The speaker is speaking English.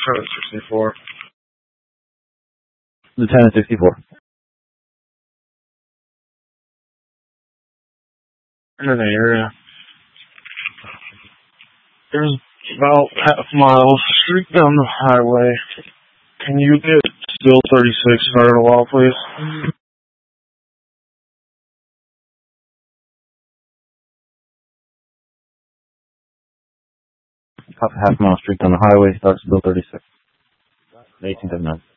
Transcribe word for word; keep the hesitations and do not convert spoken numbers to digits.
Lieutenant sixty-four. Lieutenant sixty-four. I'm in the area. There's about half a mile straight down the highway. Can you get still thirty-six started a while, please? Half, half mile street down the highway, starts still thirty-six. eighteen seventy-nine.